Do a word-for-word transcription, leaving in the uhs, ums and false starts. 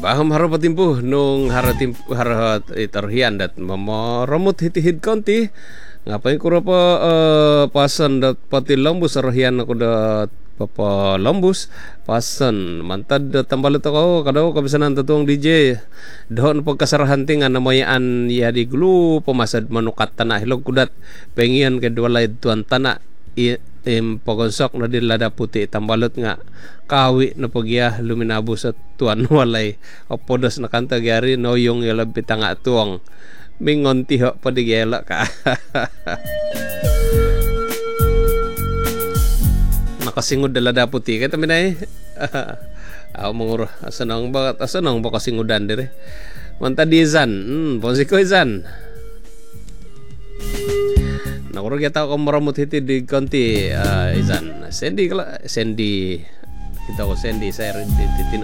Paham harapatimpu nung haratim harat itarhian dat mamoromot hitihid konti ngapain kura pa uh, pasan dat pati lombus arhian aku dat papa lombus pasan mantad dat tambalit ako kadaw kabisanan tatuang D J doon pagkasarahan tingan namayaan ya di glu pemasad manukat tanah hilog kudat pengian kedua lain tuan tanah i im pagonsok na dilada puti tambalot nga kawi na pagya luminabu sa tuan walay opodos na kanta gyari no yung ilabita nga tuang mingon tiho padigela ka nakasingod dalada puti kaya taminay aw manguro asanang ba asanang ba kasingudan dire manta dizan hmm ponsi ko izan nakurang kita ko maramot hiti di konti uh, izan Sandy kala Sandy kita ko Sandy saya titino